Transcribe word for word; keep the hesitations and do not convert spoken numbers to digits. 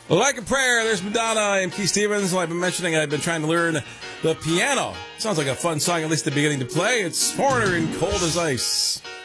Like a prayer, there's Madonna. I'm Keith Stevens. Well, I've been mentioning I've been trying to learn the piano. Sounds like a fun song, at least at the beginning to play. It's Foreigner in Cold as Ice.